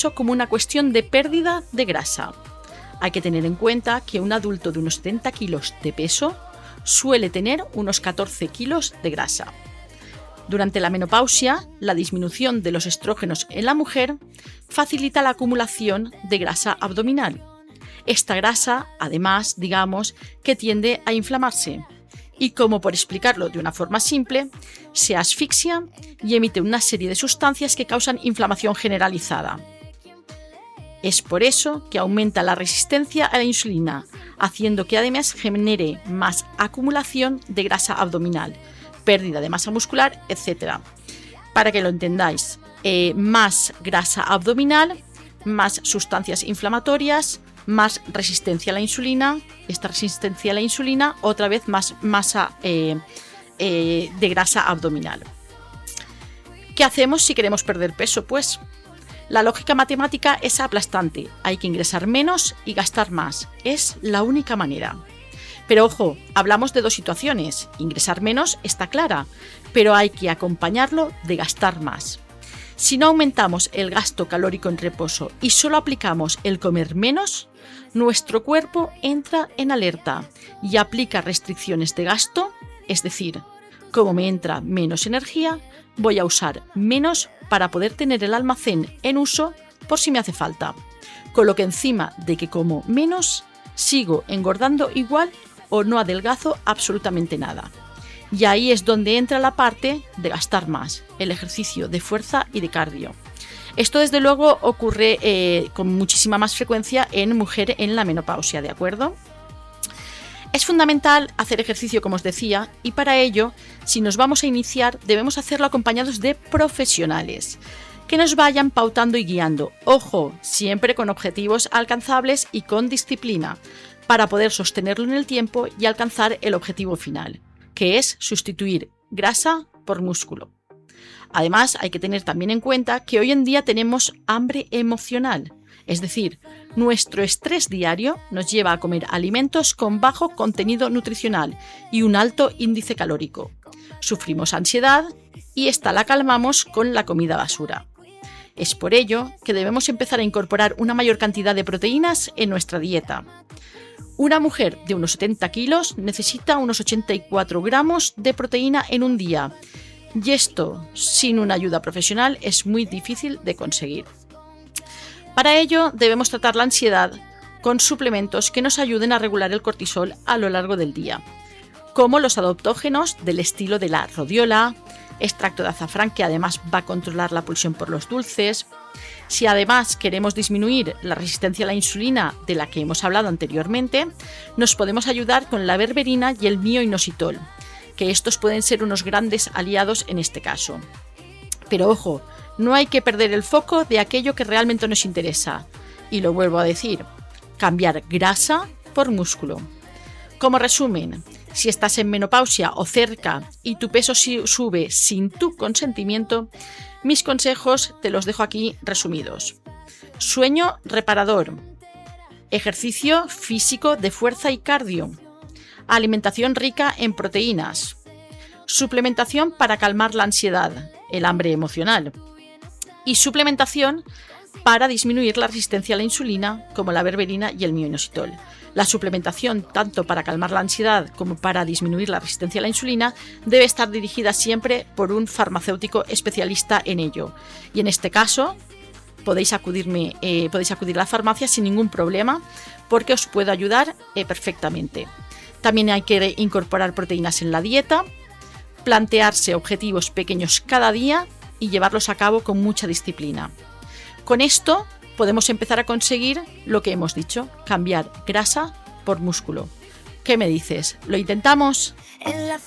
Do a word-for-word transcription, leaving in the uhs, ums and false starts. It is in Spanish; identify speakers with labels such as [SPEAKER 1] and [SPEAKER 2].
[SPEAKER 1] peso como una cuestión de pérdida de grasa. Hay que tener en cuenta que un adulto de unos setenta kilos de peso suele tener unos catorce kilos de grasa. Durante la menopausia, la disminución de los estrógenos en la mujer facilita la acumulación de grasa abdominal. Esta grasa, además, digamos, que tiende a inflamarse y, como por explicarlo de una forma simple, se asfixia y emite una serie de sustancias que causan inflamación generalizada. Es por eso que aumenta la resistencia a la insulina, haciendo que además genere más acumulación de grasa abdominal, pérdida de masa muscular, etcétera. Para que lo entendáis, eh, más grasa abdominal, más sustancias inflamatorias, más resistencia a la insulina, esta resistencia a la insulina, otra vez más masa eh, eh, de grasa abdominal. ¿Qué hacemos si queremos perder peso? Pues la lógica matemática es aplastante, hay que ingresar menos y gastar más, es la única manera. Pero ojo, hablamos de dos situaciones, ingresar menos está clara, pero hay que acompañarlo de gastar más. Si no aumentamos el gasto calórico en reposo y solo aplicamos el comer menos, nuestro cuerpo entra en alerta y aplica restricciones de gasto, es decir, como me entra menos energía, voy a usar menos para poder tener el almacén en uso por si me hace falta. Con lo que encima de que como menos, sigo engordando igual o no adelgazo absolutamente nada. Y ahí es donde entra la parte de gastar más, el ejercicio de fuerza y de cardio. Esto desde luego ocurre eh, con muchísima más frecuencia en mujer en la menopausia, ¿de acuerdo? Es fundamental hacer ejercicio, como os decía, y para ello, si nos vamos a iniciar, debemos hacerlo acompañados de profesionales que nos vayan pautando y guiando. Ojo, siempre con objetivos alcanzables y con disciplina, para poder sostenerlo en el tiempo y alcanzar el objetivo final, que es sustituir grasa por músculo. Además, hay que tener también en cuenta que hoy en día tenemos hambre emocional, es decir, nuestro estrés diario nos lleva a comer alimentos con bajo contenido nutricional y un alto índice calórico. Sufrimos ansiedad y esta la calmamos con la comida basura. Es por ello que debemos empezar a incorporar una mayor cantidad de proteínas en nuestra dieta. Una mujer de unos setenta kilos necesita unos ochenta y cuatro gramos de proteína en un día, y esto, sin una ayuda profesional, es muy difícil de conseguir. Para ello, debemos tratar la ansiedad con suplementos que nos ayuden a regular el cortisol a lo largo del día, como los adaptógenos del estilo de la rodiola, extracto de azafrán que además va a controlar la pulsión por los dulces. Si además queremos disminuir la resistencia a la insulina de la que hemos hablado anteriormente, nos podemos ayudar con la berberina y el mioinositol, que estos pueden ser unos grandes aliados en este caso. Pero ojo, no hay que perder el foco de aquello que realmente nos interesa. Y lo vuelvo a decir, cambiar grasa por músculo. Como resumen, si estás en menopausia o cerca y tu peso sube sin tu consentimiento, mis consejos te los dejo aquí resumidos. Sueño reparador, ejercicio físico de fuerza y cardio, alimentación rica en proteínas, suplementación para calmar la ansiedad, el hambre emocional, y suplementación para disminuir la resistencia a la insulina, como la berberina y el mioinositol. La suplementación, tanto para calmar la ansiedad como para disminuir la resistencia a la insulina, debe estar dirigida siempre por un farmacéutico especialista en ello. Y en este caso, podéis, acudirme, eh, podéis acudir a la farmacia sin ningún problema, porque os puedo ayudar eh, perfectamente. También hay que incorporar proteínas en la dieta, plantearse objetivos pequeños cada día y llevarlos a cabo con mucha disciplina. Con esto podemos empezar a conseguir lo que hemos dicho, cambiar grasa por músculo. ¿Qué me dices? ¿Lo intentamos?